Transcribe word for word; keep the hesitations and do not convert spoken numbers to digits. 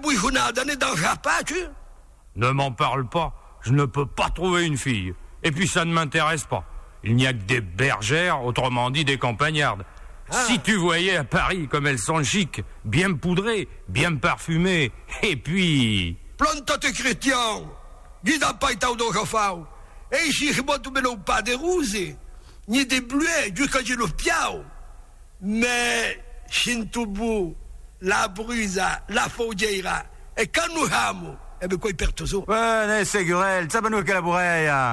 bouillonnade, n'est dans pas, tu? Ne m'en parle pas. Je ne peux pas trouver une fille. Et puis ça ne m'intéresse pas. Il n'y a que des bergères, autrement dit des campagnardes. Ah. Si tu voyais à Paris comme elles sont chic, bien poudrées, bien parfumées, et puis... Plantate chrétien, guida pas et tau d'orafau, et ici je bois tout melon pas des roses, ni des bleuets, du quand j'ai le piao. Mais, Shintubu, la brusa, la fogueira, e quand nous hamo, e ben quoi il perd tout ça? Ouais, ne segurel, ça va nous calaboreia.